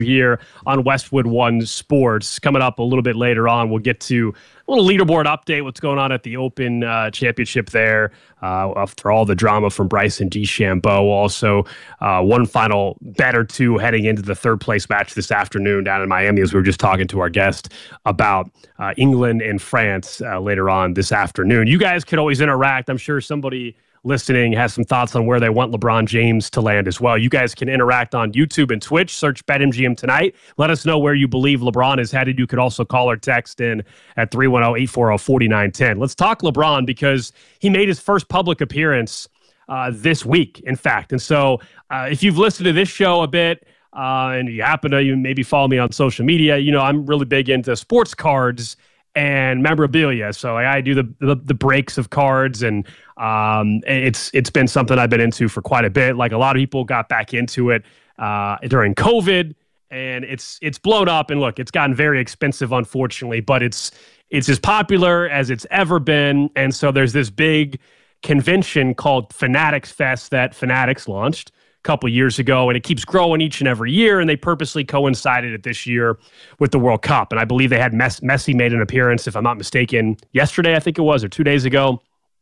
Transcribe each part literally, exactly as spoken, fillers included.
here on Westwood One Sports. Coming up a little bit later on, we'll get to a little leaderboard update, what's going on at the Open uh, Championship there uh, after all the drama from Bryson DeChambeau. Also, uh, one final bet or two heading into the third place match this afternoon down in Miami, as we were just talking to our guest about uh, England and France uh, later on this afternoon. You guys could always interact. I'm sure somebody listening has some thoughts on where they want LeBron James to land as well. You guys can interact on YouTube and Twitch. Search BetMGM tonight. Let us know where you believe LeBron is headed. You could also call or text in at three one zero, eight four zero, four nine one zero. Let's talk LeBron because he made his first public appearance uh, this week, in fact. And so uh, if you've listened to this show a bit uh, and you happen to you maybe follow me on social media, you know I'm really big into sports cards and memorabilia. So I, I do the, the the breaks of cards, and um, it's it's been something I've been into for quite a bit. Like a lot of people got back into it uh, during COVID, and it's it's blown up. And look, it's gotten very expensive, unfortunately, but it's it's as popular as it's ever been. And so there's this big convention called Fanatics Fest that Fanatics launched couple years ago, and it keeps growing each and every year, and they purposely coincided it this year with the World Cup. And I believe they had Mess- Messi made an appearance, if I'm not mistaken, yesterday, I think it was, or two days ago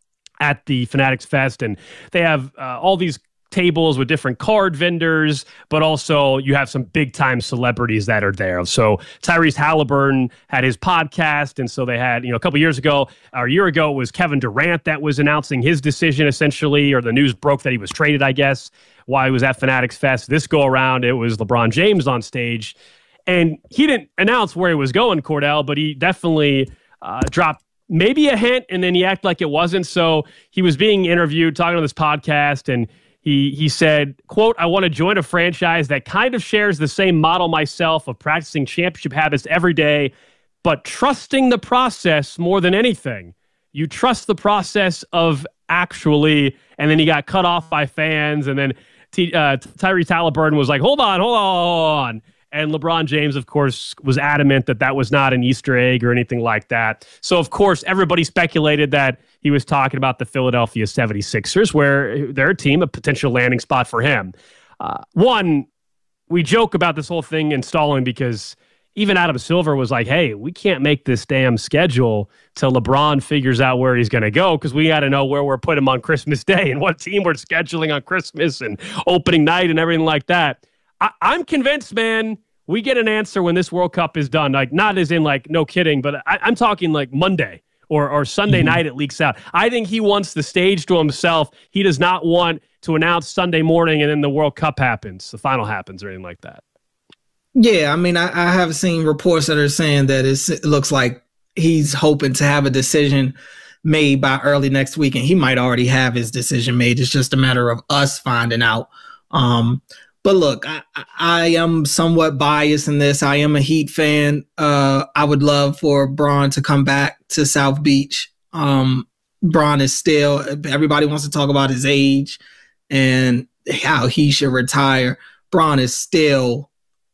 at the Fanatics Fest. And they have uh, all these tables with different card vendors, but also you have some big time celebrities that are there. So Tyrese Halliburton had his podcast. And so they had, you know, a couple years ago or a year ago, it was Kevin Durant that was announcing his decision essentially, or the news broke that he was traded, I guess, while he was at Fanatics Fest. This go around, it was LeBron James on stage, and he didn't announce where he was going, Cordell, but he definitely uh, dropped maybe a hint, and then he acted like it wasn't. So he was being interviewed, talking on this podcast, and He he said, quote, "I want to join a franchise that kind of shares the same model myself of practicing championship habits every day, but trusting the process more than anything. You trust the process of actually," and then he got cut off by fans, and then T, uh, Tyrese Halliburton was like, hold on, hold on, hold on. And LeBron James, of course, was adamant that that was not an Easter egg or anything like that. So, of course, everybody speculated that he was talking about the Philadelphia seventy-sixers, where they're a team, a potential landing spot for him. Uh, one, we joke about this whole thing installing because even Adam Silver was like, hey, we can't make this damn schedule till LeBron figures out where he's going to go, because we got to know where we're putting him on Christmas Day and what team we're scheduling on Christmas and opening night and everything like that. I- I'm convinced, man, we get an answer when this World Cup is done. Like, not as in like, no kidding, but I- I'm talking like Monday or, or Sunday mm-hmm. night it leaks out. I think he wants the stage to himself. He does not want to announce Sunday morning and then the World Cup happens, the final happens or anything like that. Yeah, I mean, I, I have seen reports that are saying that it's, it looks like he's hoping to have a decision made by early next week, and he might already have his decision made. It's just a matter of us finding out. Um, but look, I, I am somewhat biased in this. I am a Heat fan. Uh, I would love for Bron to come back to South Beach. Um, Bron is still, everybody wants to talk about his age and how he should retire. Bron is still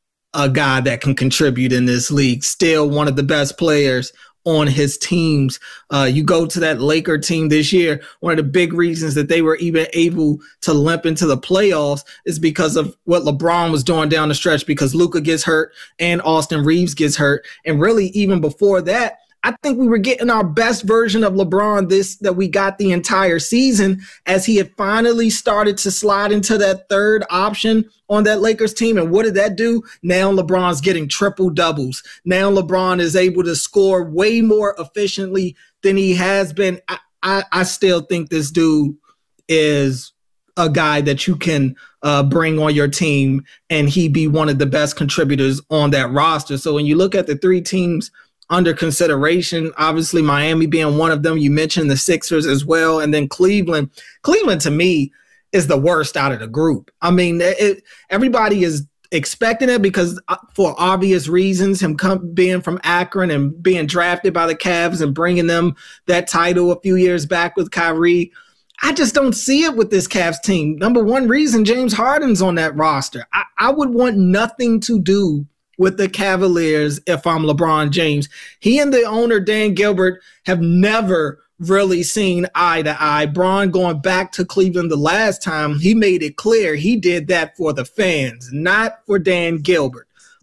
a guy that can contribute in this league, still one of the best players on his teams. Uh, you go to that Laker team this year, one of the big reasons that they were even able to limp into the playoffs is because of what LeBron was doing down the stretch, because Luka gets hurt and Austin Reeves gets hurt. And really, even before that, I think we were getting our best version of LeBron this that we got the entire season, as he had finally started to slide into that third option on that Lakers team. And what did that do? Now LeBron's getting triple doubles. Now LeBron is able to score way more efficiently than he has been. I, I, I still think this dude is a guy that you can uh, bring on your team, and he be one of the best contributors on that roster. So when you look at the three teams under consideration, obviously Miami being one of them, you mentioned the Sixers as well, and then Cleveland. Cleveland, to me, is the worst out of the group. I mean, it, everybody is expecting it because uh, for obvious reasons, him come, being from Akron and being drafted by the Cavs and bringing them that title a few years back with Kyrie. I just don't see it with this Cavs team. Number one reason, James Harden's on that roster. I, I would want nothing to do with the Cavaliers if I'm LeBron James. He and the owner, Dan Gilbert, have never really seen eye to eye. Bron going back to Cleveland the last time, he made it clear he did that for the fans, not for Dan Gilbert.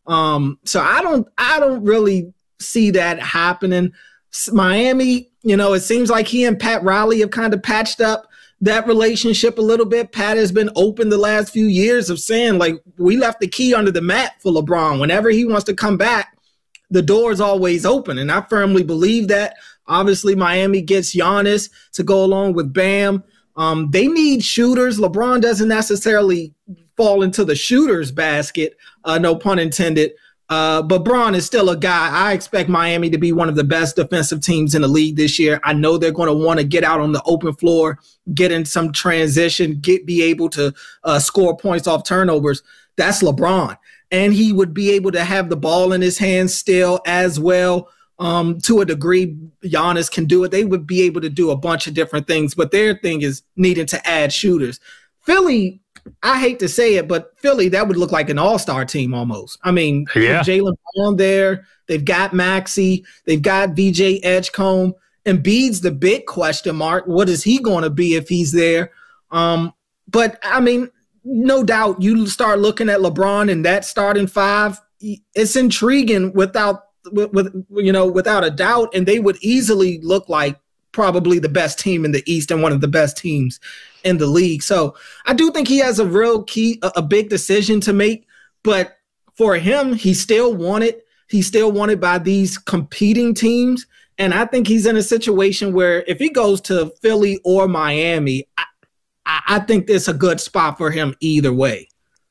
Um, so I don't, I don't really see that happening. Miami, you know, it seems like he and Pat Riley have kind of patched up that relationship a little bit. Pat has been open the last few years of saying, like, we left the key under the mat for LeBron. Whenever he wants to come back, the door is always open. And I firmly believe that. Obviously, Miami gets Giannis to go along with Bam. Um, they need shooters. LeBron doesn't necessarily fall into the shooter's basket, uh, no pun intended. Uh, but Bron is still a guy. I expect Miami to be one of the best defensive teams in the league this year. I know they're going to want to get out on the open floor, get in some transition, get be able to uh, score points off turnovers. That's LeBron. And he would be able to have the ball in his hands still as well. Um, to a degree, Giannis can do it. They would be able to do a bunch of different things, but their thing is needing to add shooters. Philly, I hate to say it, but Philly, that would look like an all-star team almost. I mean, yeah. Jaylen Brown there. They've got Maxey. They've got V J Edgecombe. Embiid's the big question mark. What is he going to be if he's there? Um, but, I mean, no doubt you start looking at LeBron and that starting five, it's intriguing without with, with you know, without a doubt, and they would easily look like probably the best team in the East and one of the best teams in the league. So I do think he has a real key, a, a big decision to make, but for him, he still wanted, he's still wanted by these competing teams. And I think he's in a situation where if he goes to Philly or Miami, I, I think it's a good spot for him either way.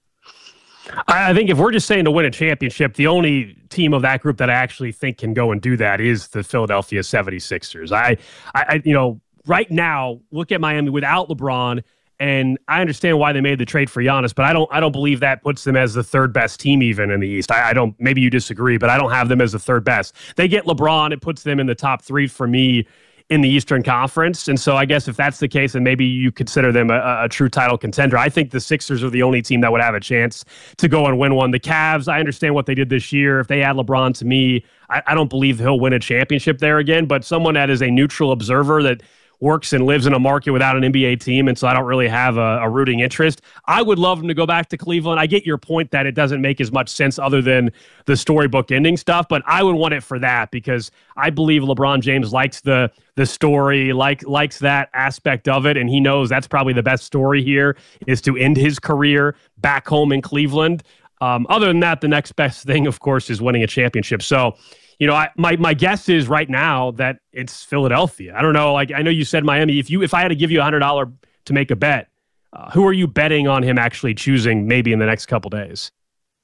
I think if we're just saying to win a championship, the only team of that group that I actually think can go and do that is the Philadelphia seventy-sixers. I, I, you know, right now, look at Miami without LeBron, and I understand why they made the trade for Giannis, but I don't, I don't believe that puts them as the third best team even in the East. I, I don't. Maybe you disagree, but I don't have them as the third best. They get LeBron, it puts them in the top three for me in the Eastern Conference. And so I guess if that's the case, then maybe you consider them a, a true title contender. I think the Sixers are the only team that would have a chance to go and win one. The Cavs, I understand what they did this year. If they add LeBron, to me, I, I don't believe he'll win a championship there again. But someone that is a neutral observer that works and lives in a market without an N B A team, and so I don't really have a, a rooting interest. I would love him to go back to Cleveland. I get your point that it doesn't make as much sense other than the storybook ending stuff, but I would want it for that because I believe LeBron James likes the the story, like likes that aspect of it, and he knows that's probably the best story here is to end his career back home in Cleveland. Um, other than that, the next best thing, of course, is winning a championship. So, you know, I, my my guess is right now that it's Philadelphia. I don't know. Like I know you said Miami. If you if I had to give you a hundred dollar to make a bet, uh, who are you betting on him actually choosing maybe in the next couple days?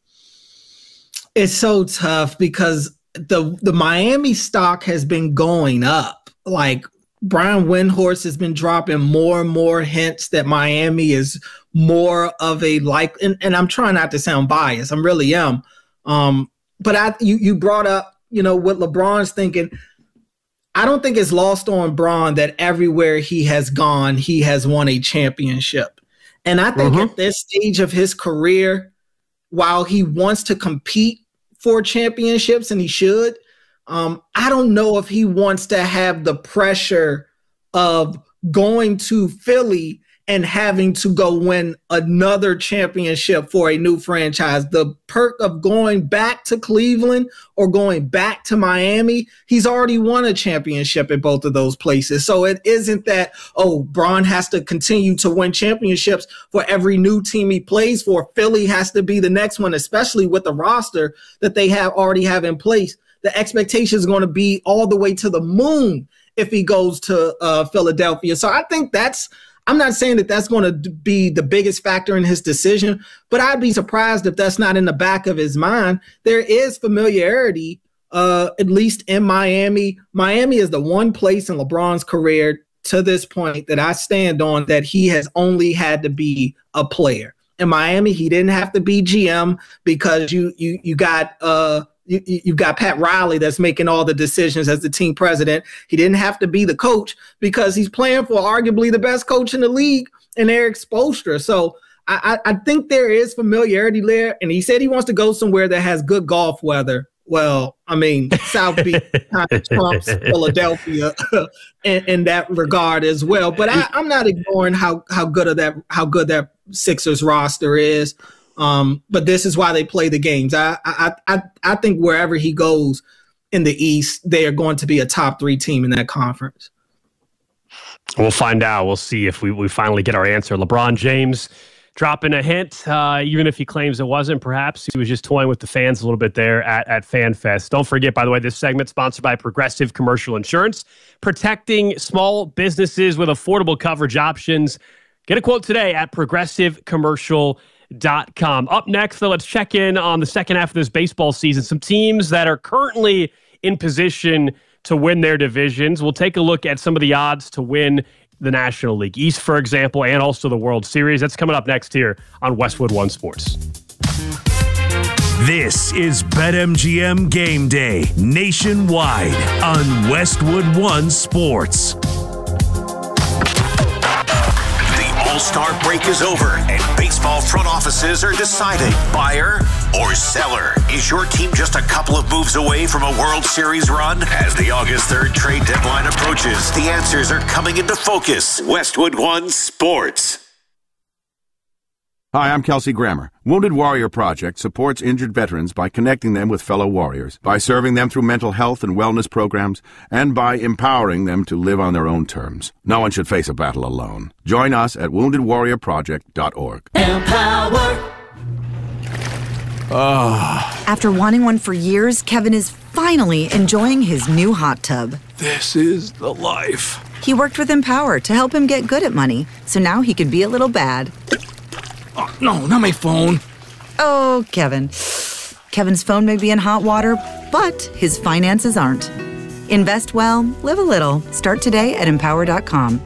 It's so tough because the the Miami stock has been going up. Like Brian Windhorst has been dropping more and more hints that Miami is more of a like. And, and I'm trying not to sound biased. I really am. Um, but I you you brought up. You know, what LeBron's thinking, I don't think it's lost on Bron that everywhere he has gone, he has won a championship. And I think mm-hmm. at this stage of his career, while he wants to compete for championships, and he should, um, I don't know if he wants to have the pressure of going to Philly and having to go win another championship for a new franchise. The perk of going back to Cleveland or going back to Miami, he's already won a championship at both of those places. So it isn't that, oh, Bron has to continue to win championships for every new team he plays for. Philly has to be the next one, especially with the roster that they have already have in place. The expectation is going to be all the way to the moon if he goes to uh, Philadelphia. So I think that's, I'm not saying that that's going to be the biggest factor in his decision, but I'd be surprised if that's not in the back of his mind. There is familiarity, uh, at least in Miami. Miami is the one place in LeBron's career to this point that I stand on that he has only had to be a player. In Miami, he didn't have to be G M because you you you got uh You, you've got Pat Riley that's making all the decisions as the team president. He didn't have to be the coach because he's playing for arguably the best coach in the league in Eric Spoelstra. So I, I think there is familiarity there. And he said he wants to go somewhere that has good golf weather. Well, I mean, South Beach kind of trumps Philadelphia in, in that regard as well. But I, I'm not ignoring how how good of that how good that Sixers roster is. Um, but this is why they play the games. I, I, I, I think wherever he goes in the East, they are going to be a top three team in that conference. We'll find out. We'll see if we, we finally get our answer. LeBron James dropping a hint, uh, even if he claims it wasn't. Perhaps he was just toying with the fans a little bit there at, at FanFest. Don't forget, by the way, this segment sponsored by Progressive Commercial Insurance, protecting small businesses with affordable coverage options. Get a quote today at progressive commercial dot com. Up next, though, let's check in on the second half of this baseball season. Some teams that are currently in position to win their divisions. We'll take a look at some of the odds to win the National League East, for example, and also the World Series. That's coming up next here on Westwood One Sports. This is BetMGM Game Day nationwide on Westwood One Sports. All-Star break is over, and baseball front offices are deciding buyer or seller. Is your team just a couple of moves away from a World Series run? As the August third trade deadline approaches, the answers are coming into focus. Westwood One Sports. Hi, I'm Kelsey Grammer. Wounded Warrior Project supports injured veterans by connecting them with fellow warriors, by serving them through mental health and wellness programs, and by empowering them to live on their own terms. No one should face a battle alone. Join us at wounded warrior project dot org. Empower. Oh. After wanting one for years, Kevin is finally enjoying his new hot tub. This is the life. He worked with Empower to help him get good at money, so now he could be a little bad. Oh, no, not my phone. Oh, Kevin. Kevin's phone may be in hot water, but his finances aren't. Invest well, live a little. Start today at empower dot com.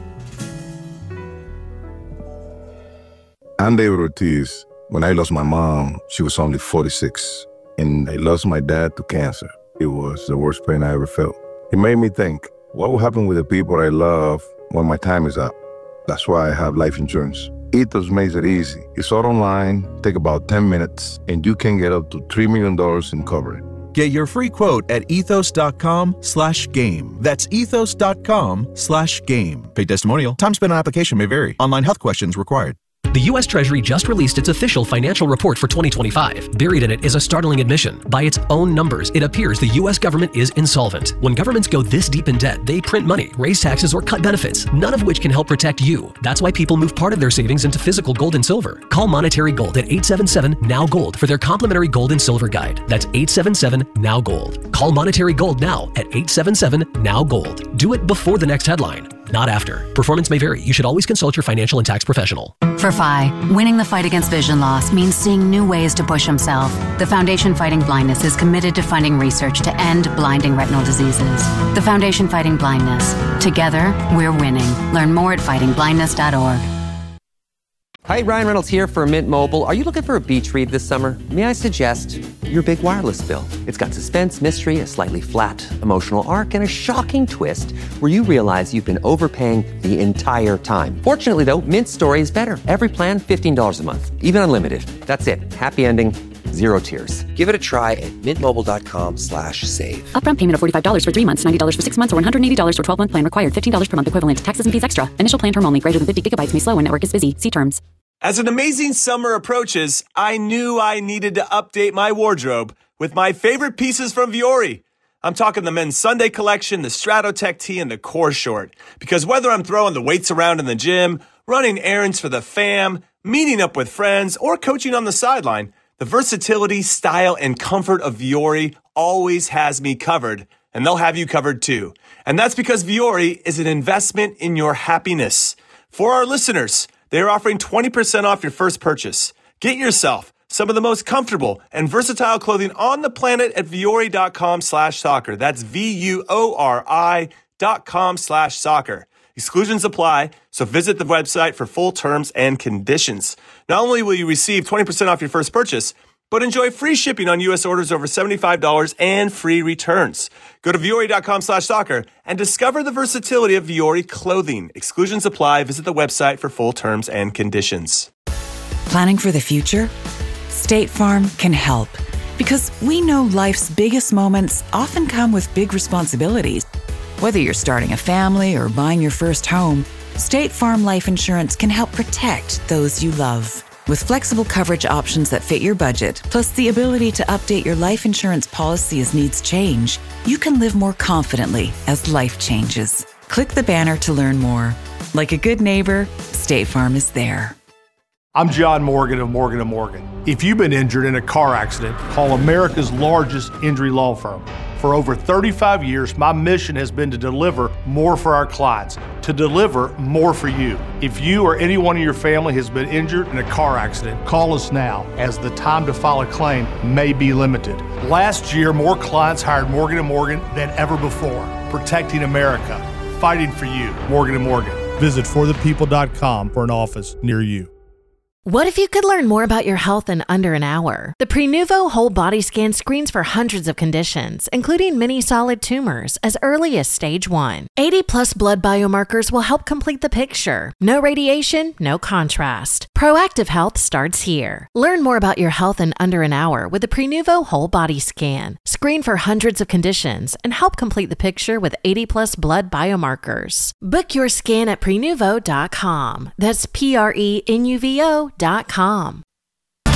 I'm David Ortiz. When I lost my mom, she was only forty-six, and I lost my dad to cancer. It was the worst pain I ever felt. It made me think, what will happen with the people I love when my time is up? That's why I have life insurance. Ethos makes it easy. It's all online, take about ten minutes, and you can get up to three million dollars in coverage. Get your free quote at ethos dot com slash game. That's ethos dot com slash game. Paid testimonial. Time spent on application may vary. Online health questions required. The U S Treasury just released its official financial report for twenty twenty-five. Buried in it is a startling admission. By its own numbers, it appears the U S government is insolvent. When governments go this deep in debt, they print money, raise taxes, or cut benefits, none of which can help protect you. That's why people move part of their savings into physical gold and silver. Call Monetary Gold at eight seven seven, N O W, GOLD for their complimentary gold and silver guide. That's eight seven seven, N O W, GOLD. Call Monetary Gold now at eight seven seven, N O W, GOLD. Do it before the next headline, not after. Performance may vary. You should always consult your financial and tax professional. For F I, winning the fight against vision loss means seeing new ways to push himself. The Foundation Fighting Blindness is committed to funding research to end blinding retinal diseases. The Foundation Fighting Blindness. Together, we're winning. Learn more at fighting blindness dot org. Hi, Ryan Reynolds here for Mint Mobile. Are you looking for a beach read this summer? May I suggest your big wireless bill? It's got suspense, mystery, a slightly flat emotional arc, and a shocking twist where you realize you've been overpaying the entire time. Fortunately, though, Mint's story is better. Every plan, fifteen dollars a month, even unlimited. That's it. Happy ending, zero tears. Give it a try at mintmobile.com slash save. Upfront payment of forty-five dollars for three months, ninety dollars for six months, or one hundred eighty dollars for twelve-month plan required. fifteen dollars per month equivalent. Taxes and fees extra. Initial plan term only. Greater than fifty gigabytes may slow when network is busy. See terms. As an amazing summer approaches, I knew I needed to update my wardrobe with my favorite pieces from Vuori. I'm talking the men's Sunday collection, the Stratotech tee, and the core short. Because whether I'm throwing the weights around in the gym, running errands for the fam, meeting up with friends, or coaching on the sideline, the versatility, style, and comfort of Vuori always has me covered, and they'll have you covered too. And that's because Vuori is an investment in your happiness. For our listeners, they are offering twenty percent off your first purchase. Get yourself some of the most comfortable and versatile clothing on the planet at Vuori.com slash soccer. That's V-U-O-R-I dot com slash soccer. Exclusions apply, so visit the website for full terms and conditions. Not only will you receive twenty percent off your first purchase, but enjoy free shipping on U S orders over seventy-five dollars and free returns. Go to Vuori.com slash soccer and discover the versatility of Vuori clothing. Exclusions apply. Visit the website for full terms and conditions. Planning for the future? State Farm can help. Because we know life's biggest moments often come with big responsibilities. Whether you're starting a family or buying your first home, State Farm Life Insurance can help protect those you love. With flexible coverage options that fit your budget, plus the ability to update your life insurance policy as needs change, you can live more confidently as life changes. Click the banner to learn more. Like a good neighbor, State Farm is there. I'm John Morgan of Morgan and Morgan. If you've been injured in a car accident, call America's largest injury law firm. For over thirty-five years, my mission has been to deliver more for our clients, to deliver more for you. If you or anyone in your family has been injured in a car accident, call us now, as the time to file a claim may be limited. Last year, more clients hired Morgan and Morgan than ever before, protecting America, fighting for you. Morgan and Morgan. Visit for the people dot com for an office near you. What if you could learn more about your health in under an hour? The Prenuvo Whole Body Scan screens for hundreds of conditions, including many solid tumors, as early as stage one. eighty plus blood biomarkers will help complete the picture. No radiation, no contrast. Proactive health starts here. Learn more about your health in under an hour with the Prenuvo Whole Body Scan. Screen for hundreds of conditions and help complete the picture with eighty plus blood biomarkers. Book your scan at prenuvo dot com. That's P R E N U V O dot com.